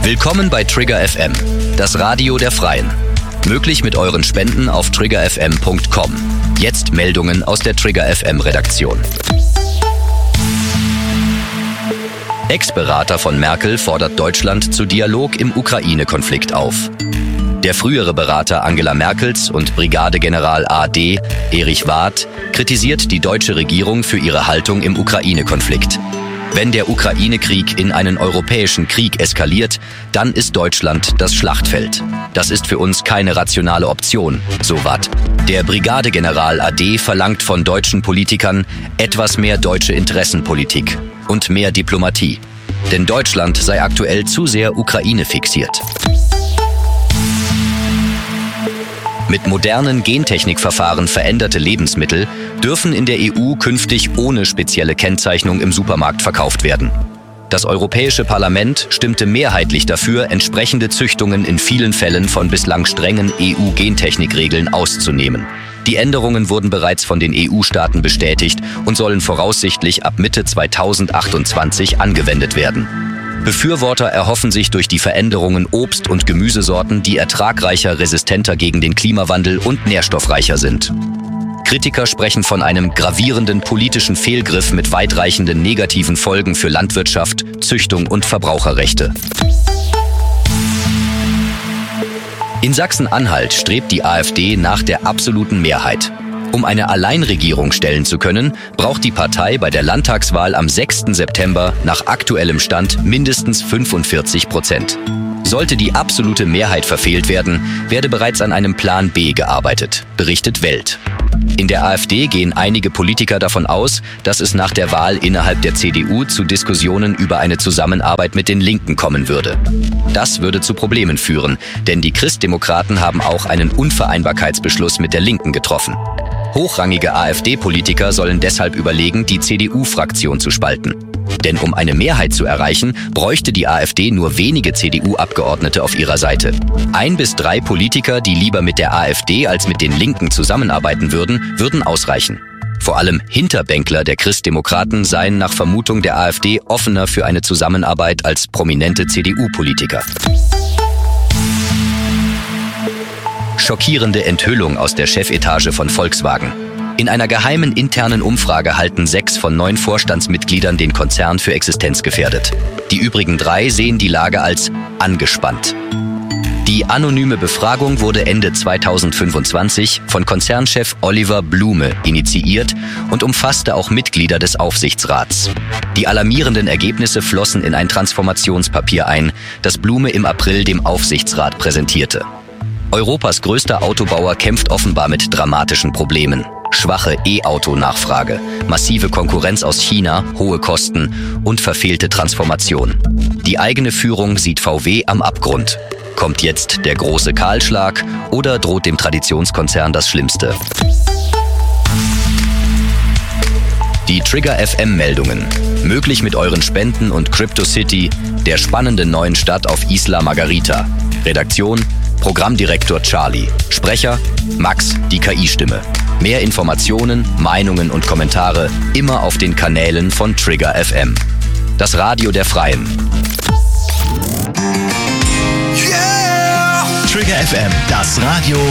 Willkommen bei Trigger FM, das Radio der Freien. Möglich mit euren Spenden auf triggerfm.com. Jetzt Meldungen aus der Trigger FM Redaktion. Ex-Berater von Merkel fordert Deutschland zu Dialog im Ukraine-Konflikt auf. Der frühere Berater Angela Merkels und Brigadegeneral AD, Erich Warth, kritisiert die deutsche Regierung für ihre Haltung im Ukraine-Konflikt. Wenn der Ukraine-Krieg in einen europäischen Krieg eskaliert, dann ist Deutschland das Schlachtfeld. Das ist für uns keine rationale Option, so Warth. Der Brigadegeneral AD verlangt von deutschen Politikern etwas mehr deutsche Interessenpolitik und mehr Diplomatie. Denn Deutschland sei aktuell zu sehr Ukraine fixiert. Mit modernen Gentechnikverfahren veränderte Lebensmittel dürfen in der EU künftig ohne spezielle Kennzeichnung im Supermarkt verkauft werden. Das Europäische Parlament stimmte mehrheitlich dafür, entsprechende Züchtungen in vielen Fällen von bislang strengen EU-Gentechnikregeln auszunehmen. Die Änderungen wurden bereits von den EU-Staaten bestätigt und sollen voraussichtlich ab Mitte 2028 angewendet werden. Befürworter erhoffen sich durch die Veränderungen Obst- und Gemüsesorten, die ertragreicher, resistenter gegen den Klimawandel und nährstoffreicher sind. Kritiker sprechen von einem gravierenden politischen Fehlgriff mit weitreichenden negativen Folgen für Landwirtschaft, Züchtung und Verbraucherrechte. In Sachsen-Anhalt strebt die AfD nach der absoluten Mehrheit. Um eine Alleinregierung stellen zu können, braucht die Partei bei der Landtagswahl am 6. September nach aktuellem Stand mindestens 45%. Sollte die absolute Mehrheit verfehlt werden, werde bereits an einem Plan B gearbeitet, berichtet Welt. In der AfD gehen einige Politiker davon aus, dass es nach der Wahl innerhalb der CDU zu Diskussionen über eine Zusammenarbeit mit den Linken kommen würde. Das würde zu Problemen führen, denn die Christdemokraten haben auch einen Unvereinbarkeitsbeschluss mit der Linken getroffen. Hochrangige AfD-Politiker sollen deshalb überlegen, die CDU-Fraktion zu spalten. Denn um eine Mehrheit zu erreichen, bräuchte die AfD nur wenige CDU-Abgeordnete auf ihrer Seite. 1 bis 3 Politiker, die lieber mit der AfD als mit den Linken zusammenarbeiten würden ausreichen. Vor allem Hinterbänkler der Christdemokraten seien nach Vermutung der AfD offener für eine Zusammenarbeit als prominente CDU-Politiker. Schockierende Enthüllung aus der Chefetage von Volkswagen. In einer geheimen internen Umfrage halten 6 von 9 Vorstandsmitgliedern den Konzern für existenzgefährdet. Die übrigen 3 sehen die Lage als angespannt. Die anonyme Befragung wurde Ende 2025 von Konzernchef Oliver Blume initiiert und umfasste auch Mitglieder des Aufsichtsrats. Die alarmierenden Ergebnisse flossen in ein Transformationspapier ein, das Blume im April dem Aufsichtsrat präsentierte. Europas größter Autobauer kämpft offenbar mit dramatischen Problemen. Schwache E-Auto-Nachfrage, massive Konkurrenz aus China, hohe Kosten und verfehlte Transformation. Die eigene Führung sieht VW am Abgrund. Kommt jetzt der große Kahlschlag oder droht dem Traditionskonzern das Schlimmste? Die Trigger FM-Meldungen. Möglich mit euren Spenden und CryptoCity, der spannenden neuen Stadt auf Isla Margarita. Redaktion: Programmdirektor Charlie. Sprecher: Max, die KI-Stimme. Mehr Informationen, Meinungen und Kommentare immer auf den Kanälen von Trigger FM. Das Radio der Freien. Yeah! Trigger FM, das Radio